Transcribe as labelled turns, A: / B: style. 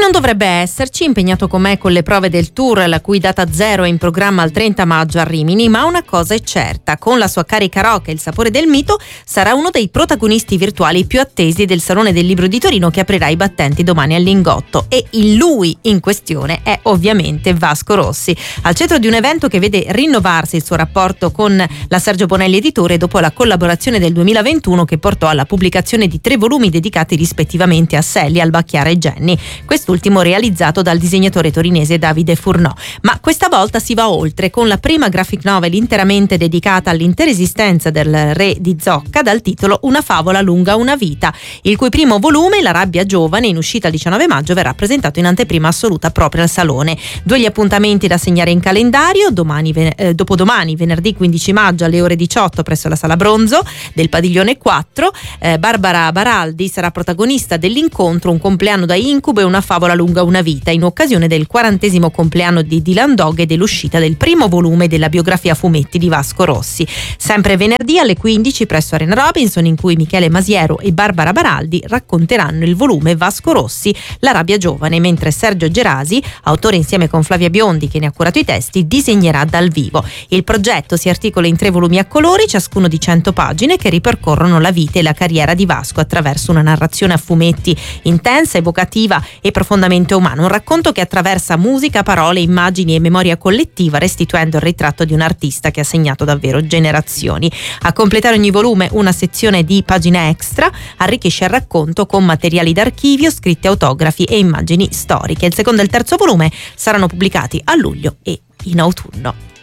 A: non dovrebbe esserci, impegnato con me con le prove del tour, la cui data zero è in programma al 30 maggio a Rimini, ma una cosa è certa: con la sua carica rock e il sapore del mito sarà uno dei protagonisti virtuali più attesi del Salone del Libro di Torino, che aprirà i battenti domani al Lingotto. E il lui in questione è ovviamente Vasco Rossi, al centro di un evento che vede rinnovarsi il suo rapporto con la Sergio Bonelli Editore dopo la collaborazione del 2021 che portò alla pubblicazione di 3 volumi dedicati rispettivamente a Sally, Alba Chiara e Jenny, quest'ultimo realizzato dal disegnatore torinese Davide Furnò. Ma questa volta si va oltre, con la prima graphic novel interamente dedicata all'intera esistenza del re di Zocca, dal titolo Una favola lunga una vita, il cui primo volume, La rabbia giovane, in uscita il 19 maggio, verrà presentato in anteprima assoluta proprio al Salone. 2 gli appuntamenti da segnare in calendario: dopodomani, venerdì 15 maggio alle ore 18 presso la Sala Bronzo del Padiglione 4, Barbara Baraldi sarà protagonista dell'incontro, un compleanno da incubo e una favola lunga una vita, in occasione del 40° compleanno di Dylan Dog e dell'uscita del primo volume della biografia a fumetti di Vasco Rossi. Sempre venerdì alle 15 presso Arena Robinson, in cui Michele Masiero e Barbara Baraldi racconteranno il volume Vasco Rossi, La rabbia giovane, mentre Sergio Gerasi, autore insieme con Flavia Biondi che ne ha curato i testi, disegnerà dal vivo. Il progetto si articola in 3 volumi a colori, ciascuno di 100 pagine, che ripercorrono la vita e la carriera di Vasco attraverso una narrazione a fumetti intensa, evocativa e profondamente umana. Un racconto che attraversa musica, parole, immagini e memoria collettiva, restituendo il ritratto di un artista che ha segnato davvero generazioni. A completare ogni volume una sezione di pagine extra arricchisce il racconto con materiali d'archivio, scritti autografi e immagini storiche. Il secondo e il terzo volume saranno pubblicati a luglio e in autunno.